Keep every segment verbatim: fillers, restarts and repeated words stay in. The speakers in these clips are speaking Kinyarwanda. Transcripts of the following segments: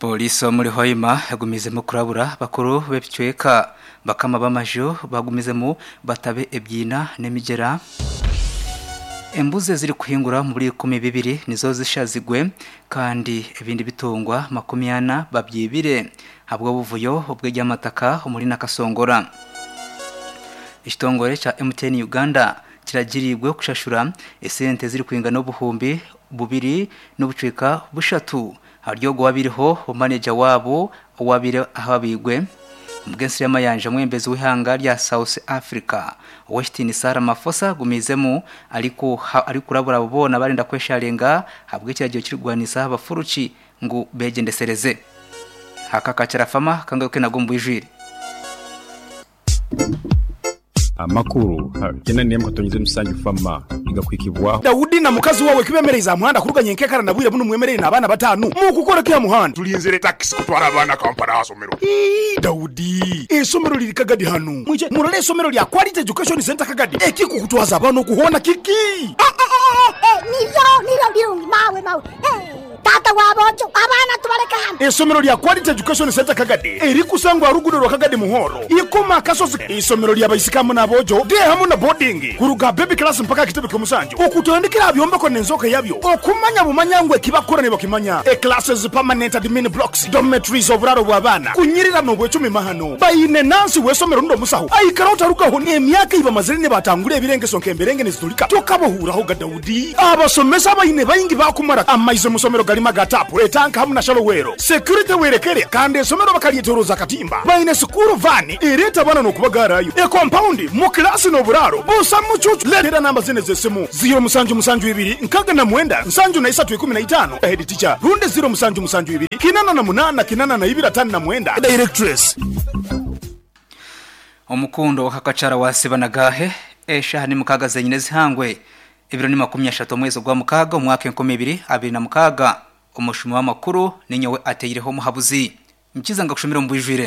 Polisi muri Hoima yagumizemo kurabura bakuru b'ebicweka bakama bamajo bagumizemo batabe ebyina n'emigera embuze ziri kuhingura muri kumi bibiri nizo zishazigwe kandi ebindi bitungwa makumyana babyibire habwo buvuyo ubwe y'amataka muri nakasongora Ishtongore cha M T N Uganda kiragiribwe kushashura esente ziri kwinga no buhumbi bubiri n'ubucweka bushatu haryo gwabiriho manager wabo wabire ahabigwe Mugenzi y'amayanja mwembezi w'ihanga rya South Africa Westin Sara Mafosa gumizemu ariko ariko kurabura bubona barinda kwesharenga habwe kiragyo kirigwanisa abafuruci ngo begendesereze hakakacira fama kangaruke nagomba ijiri amakuru kena niye mukatonyeze musange fama igakwikibwaho Daudi na mukazi wawe kibemereza muhanda kuruganye nkekara nabwire buno mwemerere nabana batanu mu gukora kiya muhanda tulinzere taxi kutwara abana kampara hasomero Ii Daudi esomero liri Kagadi hano muje murole esomero lya Quality Education Center Kagadi eki kukutwaza abana kuhona kiki eh eh eh nivyo nivyo ndio mawe mawe eh tata wabojo abana tubareka hano esomero lya Quality Education Center Kagadi eri kusangwa rugudo rwa Kagadi muhoro ikoma kasozi esomero lya bayisikamu nabojo de hamu na boarding kuruga baby class mpaka kitebe kumusanjo okutondekera byombe ko nenzoka yabyo okumanya bumanyangwe kibakorane bakimanya e classes permanent admin blocks dormitories oburaro bw'abana kunyirira no bwecumi mahano bayine nansi wesomero ndo musaho ayikarota rukaho ne myaka iba mazirine batangure birenge sonke mberenge nizitulika tokabohuraho ga Daudi abasomesa bayine bayingi bakumara amaize musomero galima gatapo etanka hamuna shalowero security werekere kandi esomero bakalietoroza katimba bayine school van ireta bana no kubagarayo e compound mu class no buraro busa mucucu letera namba zine zesemu zero musanju musanju ibiri nkaga na mwenda nsanju na isatu kumi na itano head teacher runde zero musanju musanju ibiri kinana na munana kinana na ibira tano na mwenda directress Omukundo hakacara wasibanagahe esha ni mukaga zenyine zihangwe ibiro ni makumya eshatu mwezi gwa mukaga umwaka nkumi ibiri abiri na mukaga umushumi w'amakuru ninyowe ateyireho muhabuzi mkiza ngakushimira mbujire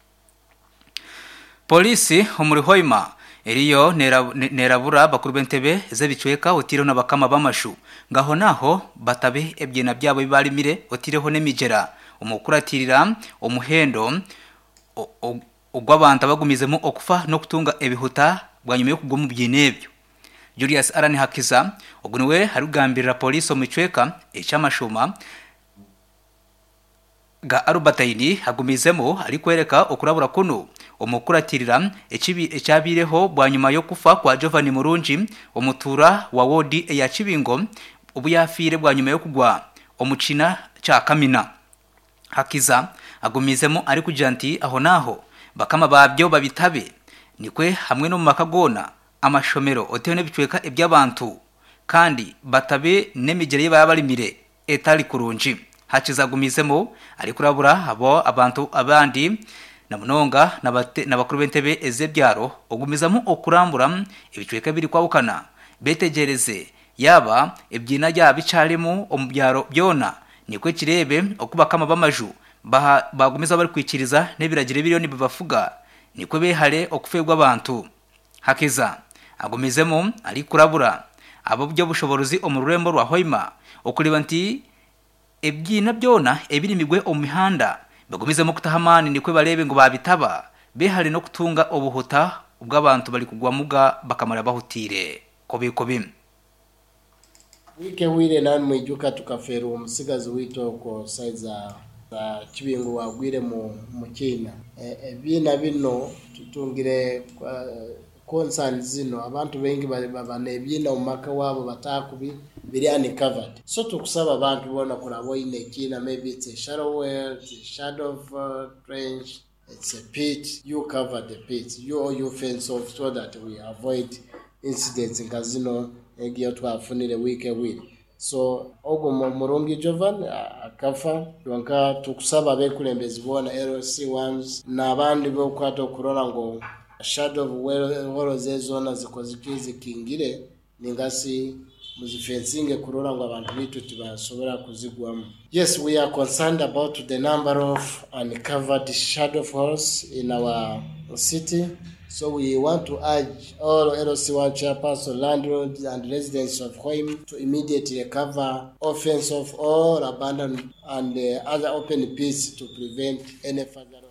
Polisi muri Hoima eriyo nerabura bakuru bentebe zebicweka otiro nabakama bamashu ngaho naho batabe ebyena byabo bibarimire otireho nemigera umukuratirira umuhendo ugwabanta bagumizemo okufa no kutunga ebihuta bwanyume yo kugwa mu byinebyo Julius Arani Hakiza oguniwe harugambirira polisi omicweka echamashuma ga arubataini hagumizemo ari kwereka okurabura kuno omukuratirira ekibi ecyabireho bwanyuma yo kufa kwa Giovanni Murunji omutura wa wodi ya Kibingo ubuyafire bwanyuma yo kugwa omucina cha Kamina Hakiza agumizemo ari kujanti aho naho bakama babyo babitabe nikwe hamwe no makagona amashomero otewe nebicweka ebyabantu kandi batabe nemigere y'ababarimire etali kurunji hakizagumizemo ari kurabura abo abantu abandi namunonga nabakuru bentebe ezebyaro ogumizamo okurambura ibicweka biri kwabukana betegereze yaba ebyina rya bicalemo omubyaro byona nikwe kirebe okubakama bamaju bagumiza bari kwikiriza nebiragire biriyo nibavuga nikwe behare okufegwa abantu Hakiza agumizemo ari kurabura abo byo bushoborozi omururembo rwa Hoima okuriba nti ebyina byona ebirimigwe omihanda bagumizemo kutahamani nikwe barebe ngo babitaba behari no kutunga obuhuta ubw'abantu bari kugwa muga bakamara bahutire kobiko bim wike wire nan mwijuka tukaferu umusigazi wito ko saiza za Kibingo wagwire mu mukina ebyina bino tutungire concern zino abantu bengi babane ebyina umaka wabo batakubi biri uncovered so tukusaba abantu bona kurabo ine kina maybe it's a shallow well, it's a shadow of uh, trench, it's a pit, you cover the pit, you or you fence off so that we avoid incidents in casino egiyo twafunire wike wili so ogo Murungi Jovan akafa yonka tukusaba bekulembezi bona L C ones na abandi bo kwato kurora ngo shadow of well horo zezona zikozikizi kingire ningasi muzifensinge kurora ngo abantu bitu tibashobora kuzigwamo. Yes, we are concerned about the number of uncovered shadow falls in our city. So we want to urge all L C one chairperson, landlords and residents of Hoim to immediately cover offense of all abandoned and uh, other open pits to prevent any further loss.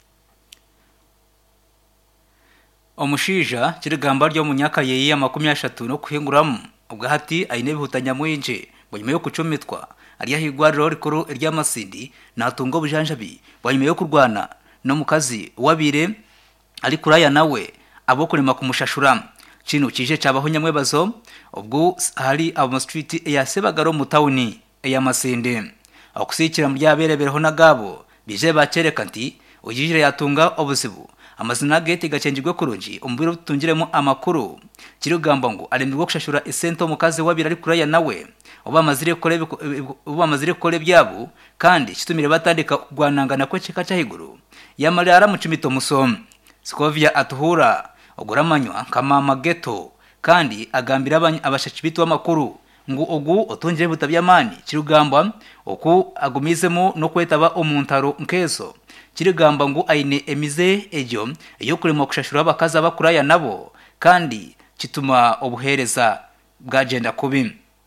Omushija kirigamba ryo munyaka yeyi ya makumyabiri n'eshatu no kuhinguramu ubwo hati aine bihutanya mwinje ngo nyuma yo kucomitwa ari yahigwariro rikuru ry'amasindi natungo bujanjabi banyuma yo kurwana no mukazi wabire ari kuraya nawe abo kurema kumushashura kino kije cabaho nyamwebazo ubwo hari abo street ya Sebagaro mu town ya Masende akusikira mu ryaberebereho nagabo bije bacereka nti ugijire yatunga obusibu amazina gate gacenjigwe kurunji umbiro utungiremo amakuru kirugamba ngo aremirwa kushashura isento mukazi wabira ari kuraya nawe obamazire kole obamazire kole byabo kandi kitumire batandika kugwanangana ko cika cyahiguru yamari aramucimito musom Scovia atuhura oguramanywa kama mageto kandi agambira abashakibito w'amakuru ngo ogu otongere butabyamani kirugamba oku agumizemo no kwetaba omuntaro nkeso kirugamba ngo aine emize ejo yo kurema kushashura abakaza bakuraya nabo kandi kituma obuhereza bwagenda kubi.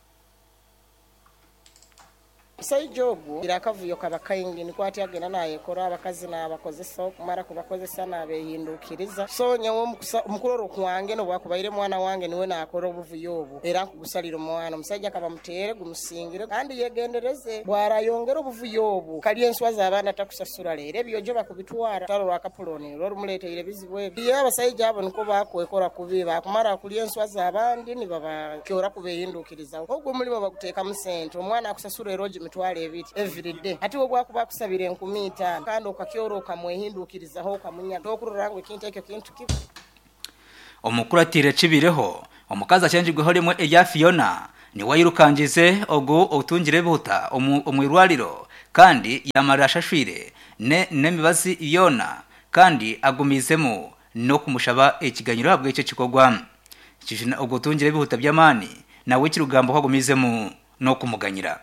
Saijogu irakavuyo kabakayingi ni kwati agena naye kora abakazi na abakoze so kumara kubakozesa nabehindukiriza so nyawo mukuroro kwange no bakubayire mwana wange niwe nakora obuvuyobu era kugusalira umwana musajja kaba mutere gumusingire kandi yegendereze bwarayongera obuvuyobu kali enswa zabana takusasura lere byojo bakubitwara taro akapuloni loro muleteire bizibwe biye abasajja abo niko bakwekora kubiba kumara kuli enswa zabandi ni baba kyora kubehindukiriza ogwo mulimo baguteka musente omwana akusasura eroje mitwale ebiti every day ati ogwa kuba kusabire nkumi itaano kandi okakyoro kamwehindukiriza ho kamunya tokururangwe kintu ekyo kintu kifu omukuratire cibireho omukaza cyanjigweho rimwe eya Fiona ni wayirukangize ogo otungire buta omwirwariro kandi yamarashashwire ne nemibazi Yona kandi agumizemo no kumushaba ekiganyiro habwe icyo kikogwa kijina ogo tungire buta byamani nawe kirugambo kwagumizemo no kumuganyira.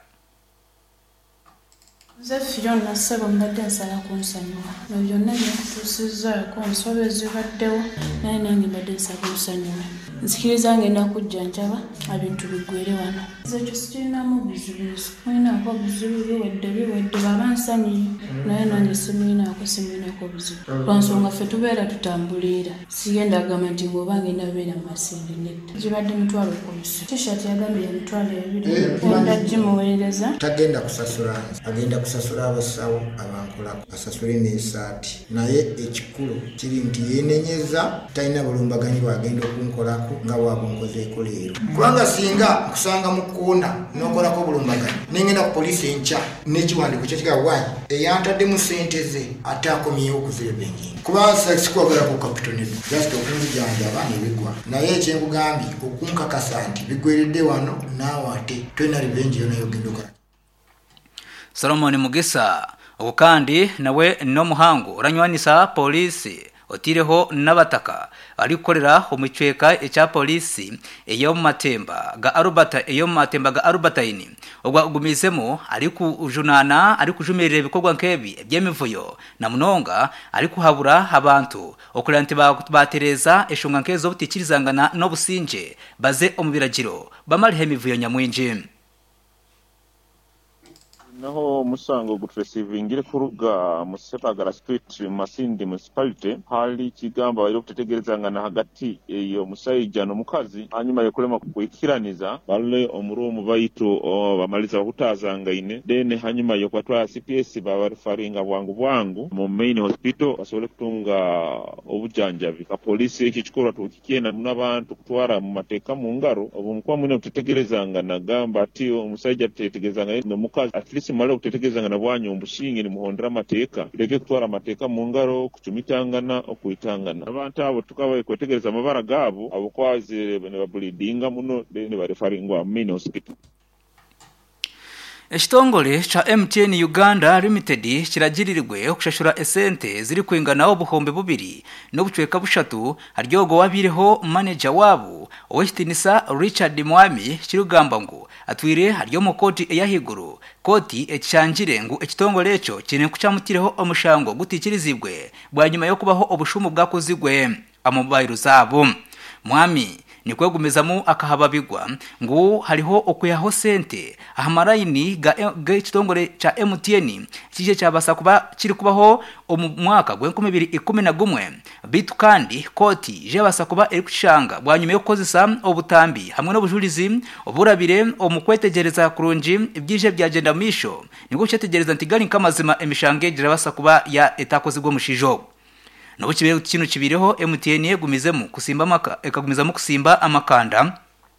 Fiona sebo mbadde nsala kunsanyuwa byonna byakutuusizza ko nsobezi baddewo naye nange mbadde nsala kunsanyuwa nzikiriza ngenda kujjanjaba ebintu bigwere wano ekyo sikirinamu buzibu mulinaako buzibu biwedde biwedde baba nsanyuye naye nange simulinaako simulinaako buzibu lwansonga ffe tubeera tutambulira sigenda agamba nti ng'oba ngenda beera mu Masinde nedda gibadde mitwalo kumi t-shirt yagambye emitwalo ebiri wanda gimuweereza tagenda kusasula agenda kusasula abasawo abankolako asasule n'esaati naye ekikulu kiri nti yeenenyeza talina bulumbaganyi bwagenda okunkolako nga bwabunkozeeko leero kubanga singa kusanga mu kkoona n'okolako bulumbaganyi nengenda ku poliisi enkya n'ekiwandiiko kyekiga waayi eyantadde sente ze ate akomyewo okuzireba engendo kubanga sikwagala ku kapitoni just okunzijanjaba nebigwa naye ekyenkugambye okunkakasa nti bigweredde wano naawe ate tolina revenge yona yogenda okola. Solomon Mugisa okandi nawe no muhango oranywanisa polisi otireho nabataka alikorera omicweka echa polisi eyo matemba ga Arubata eyo matemba ga Arubataini ogwa gumizemo ari kujunana ari kujumerera ibikorwa nkebi ebyemivuyo na munonga ari kuhabura abantu okulanti batereza eshunga nkezo butikirizangana no businje baze omubiragiro bamalihe mivuyo nyamwinje naho musango gutresivingire kuruga mu Sebagara street Masindi municipality hali kigamba bari kutegerezangana hagati iyo musayija no mukazi hanyuma yokulema kuikiraniza balle omurumu bayito bamaliza kutazangaine dene hanyuma yokwatwa C P S babafaringa bwangu bwangu mu main hospital basole kutunga obujanjabi ka police ekikikora tukikiena n'abantu kutwara mu mateka mu ngaro obumukwa mwine kutegerezangana gamba ati omusayija tetegezanga no mukazi at least mala kutetegezanga na bwanyu ombushinge ni muhondera mateka leke kutwara mateka mu ngaro kucumitangana okuitangana abantu abo tukabaye kwetegereza amabara gabo abo kwaze ne babulidinga muno ne barefaringwa main hospital. Ekitongole cha M T N Uganda Limited kiragiririrwe okushashura esente ziri kwingana obuhombe bubiri no bucweka bushatu haryogo wabireho manager wabo Owetinisa Richard Mwami kirugamba ngo atwire haryo mukoti eyahiguru koti ekyanjire ngo ekitongole echo kine kucamutireho omushango gutikirizibwe bwanyuma yo kubaho obushumu bwakozigwe amobairo zabo. Mwami ni kwegumezamo akahababigwa ngo hariho okuyaho sente ahamarayini ga ekitongole cha M T N kije cyabasa kuba kiri kubaho omu mwaka gwe nkumi bibiri ikumi na gumwe bitu kandi koti je basa kuba eri kushanga bwanyuma yo kozesa obutambi hamwe n'obujulizi oburabire omukwetegereza kurunji ibyije byagenda misho niko cyetegereza ntigari nkamazima emishange jirabasa kuba ya etakozigwe mushijo. Nobu kibere kino kibireho M T N yegumizemo kusimba maka ekagumizamo kusimba amakanda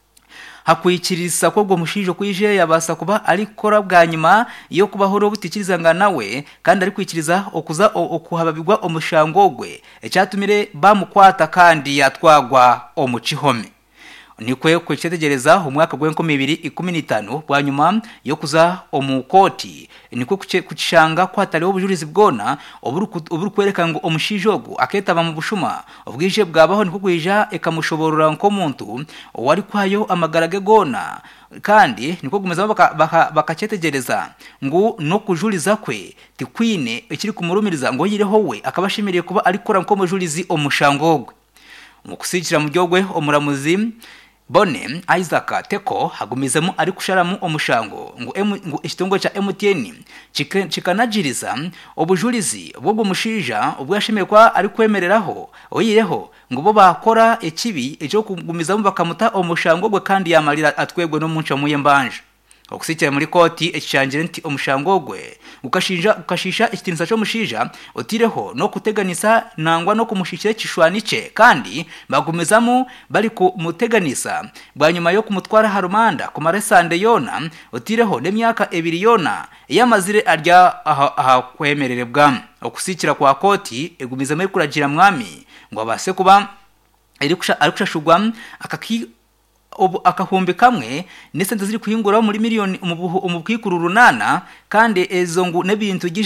hakwikirisa ko gwo mushijo kwije yabasa kuba ari kora bwanyuma yo kubahoro butikirizanga nawe kandi ari kwikiriza okuza okuhababigwa omushangogwe ecyatumire bamukwata kandi yatwagwa omuchihome. Nikwe kwecyetegereza umwaka gwe nkumi bibiri ikumi n'itanu bwanyuma yo kuza omukoti nikwe kucishanga kwatariho obujulizi bwona oburu kwereka ngo omushijogo aketaba mu bushuma ubwije bwabaho niko gwija ekamushoborora nko muntu wari kwayo amagarage gona kandi niko gumeza bakacyetegereza baka, baka ngo no kujuliza kwe tikwine ekiri kumurumiriza ngo yireho we akabashimiriye kuba ari kora nko mujulizi omushangogwe mu kusikira mu gyogwe omuramuzi Bone Isaac Teko hagumizemo ari kusharamu omushango ngo M, ngo ikitongo cha M T N chikanajiriza obujulizi bwo mushija ubwashimiye kwa ari kwemereraho oyireho ngo bo bakora ekibi ejo kugumizamo bakamuta omushango gwe kandi yamarira atwegwe no munca muye mbanje okusikira muri koti ekichanjire nti omushango gwe ukashinja ukashisha ikitinisa cyo mushija otireho no kuteganisa nangwa no kumushishira kishwanice kandi bagumezamo bari ku muteganisa bwanyuma yo kumutwara harumanda kumaresande yona otireho nemyaka ebiri yona yamazire arya aha, aha kwemerere bwa okusikira kwa koti egumizamo kuragira mwami ngo abase kuba eri kusha arikushashugwa akaki obu akahombe kamwe nesente ziri kuhingura muri miliyoni umubwikuru runana kandi ezo ngo nebintu